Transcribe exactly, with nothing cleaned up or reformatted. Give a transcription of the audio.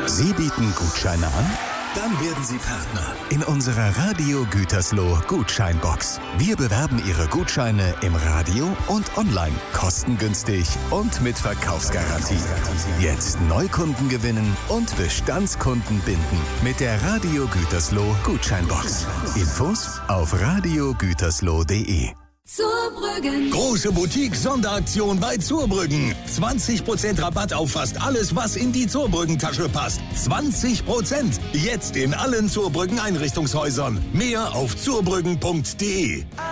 Sie bieten Gutscheine an? Dann werden Sie Partner in unserer Radio Gütersloh Gutscheinbox. Wir bewerben Ihre Gutscheine im Radio und online, kostengünstig und mit Verkaufsgarantie. Jetzt Neukunden gewinnen und Bestandskunden binden mit der Radio Gütersloh Gutscheinbox. Infos auf radiogütersloh punkt de. Zurbrüggen. Große Boutique-Sonderaktion bei Zurbrüggen. zwanzig Prozent Rabatt auf fast alles, was in die Zurbrüggen-Tasche passt. zwanzig Prozent. Jetzt in allen Zurbrüggen Einrichtungshäusern. Mehr auf zurbrüggen punkt de.